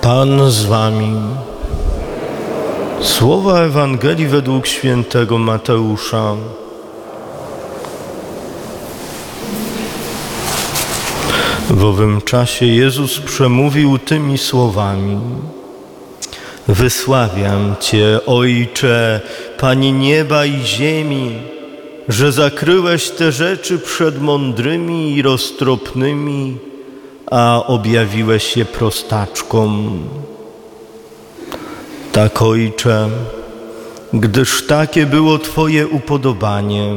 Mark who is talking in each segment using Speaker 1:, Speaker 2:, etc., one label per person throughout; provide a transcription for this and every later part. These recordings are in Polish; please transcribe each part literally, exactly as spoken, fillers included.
Speaker 1: Pan z wami. Słowa Ewangelii według świętego Mateusza. W owym czasie Jezus przemówił tymi słowami: Wysławiam Cię, Ojcze, Panie nieba i ziemi, że zakryłeś te rzeczy przed mądrymi i roztropnymi, a objawiłeś je prostaczkom. Tak, Ojcze, gdyż takie było Twoje upodobanie.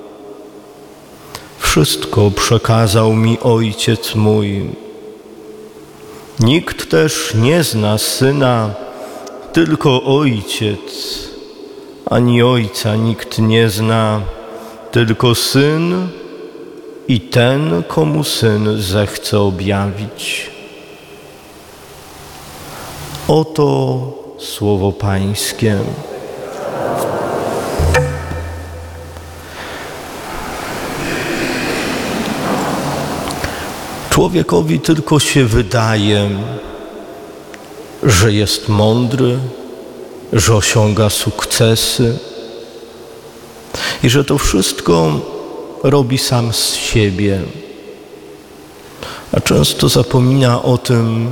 Speaker 1: Wszystko przekazał mi Ojciec mój. Nikt też nie zna Syna, tylko Ojciec, ani Ojca nikt nie zna, tylko Syn i ten, komu Syn zechce objawić. Oto słowo Pańskie. Człowiekowi tylko się wydaje, że jest mądry, że osiąga sukcesy i że to wszystko robi sam z siebie. A często zapomina o tym,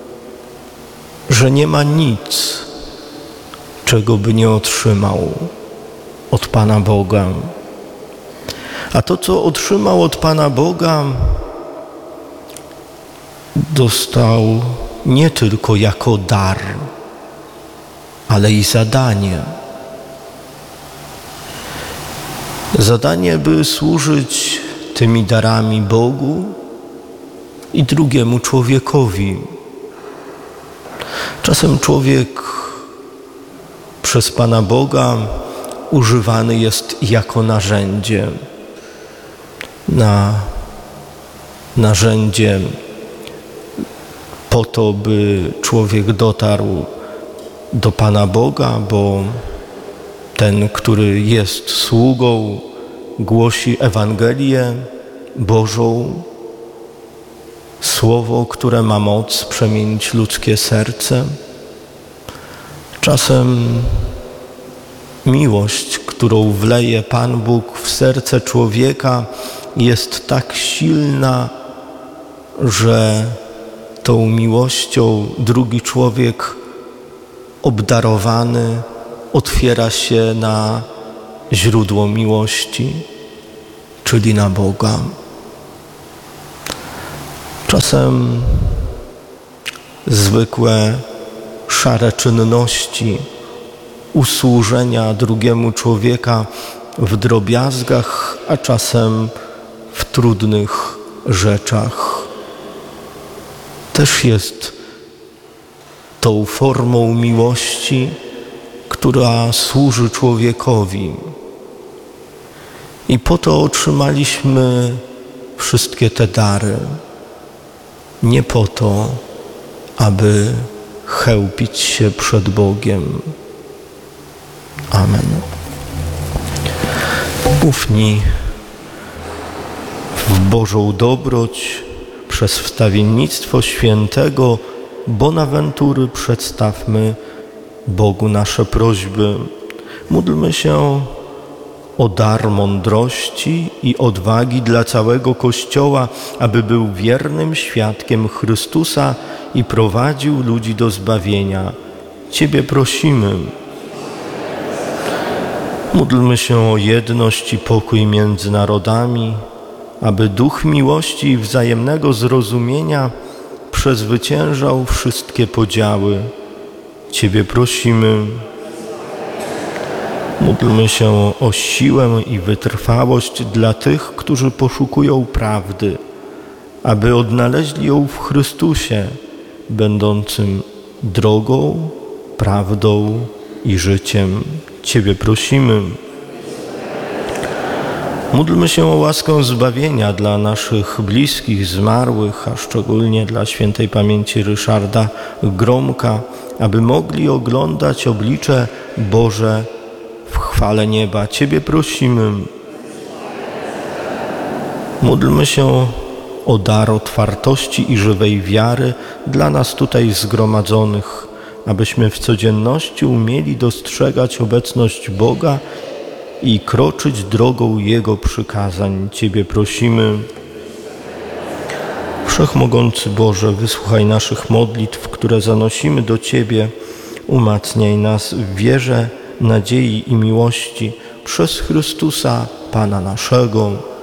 Speaker 1: że nie ma nic, czego by nie otrzymał od Pana Boga. A to, co otrzymał od Pana Boga, dostał nie tylko jako dar, ale i zadanie. Zadanie, by służyć tymi darami Bogu i drugiemu człowiekowi. Czasem człowiek przez Pana Boga używany jest jako narzędzie. Na narzędzie po to, by człowiek dotarł do Pana Boga, bo ten, który jest sługą, głosi Ewangelię Bożą, słowo, które ma moc przemienić ludzkie serce. Czasem miłość, którą wleje Pan Bóg w serce człowieka, jest tak silna, że tą miłością drugi człowiek obdarowany otwiera się na źródło miłości, czyli na Boga. Czasem zwykłe, szare czynności usłużenia drugiemu człowieka w drobiazgach, a czasem w trudnych rzeczach też jest tą formą miłości, która służy człowiekowi. I po to otrzymaliśmy wszystkie te dary. Nie po to, aby chełpić się przed Bogiem. Amen. Ufni w Bożą dobroć przez wstawiennictwo świętego Bonaventury przedstawmy Bogu nasze prośby. Módlmy się o dar mądrości i odwagi dla całego Kościoła, aby był wiernym świadkiem Chrystusa i prowadził ludzi do zbawienia. Ciebie prosimy. Módlmy się o jedność i pokój między narodami, aby duch miłości i wzajemnego zrozumienia przezwyciężał wszystkie podziały. Ciebie prosimy. Módlmy się o siłę i wytrwałość dla tych, którzy poszukują prawdy, aby odnaleźli ją w Chrystusie, będącym drogą, prawdą i życiem. Ciebie prosimy. Módlmy się o łaskę zbawienia dla naszych bliskich zmarłych, a szczególnie dla świętej pamięci Ryszarda Gromka, aby mogli oglądać oblicze Boże w chwale nieba. Ciebie prosimy. Módlmy się o dar otwartości i żywej wiary dla nas tutaj zgromadzonych, abyśmy w codzienności umieli dostrzegać obecność Boga i kroczyć drogą Jego przykazań. Ciebie prosimy. Wszechmogący Boże, wysłuchaj naszych modlitw, które zanosimy do Ciebie. Umacniaj nas w wierze, nadziei i miłości przez Chrystusa, Pana naszego.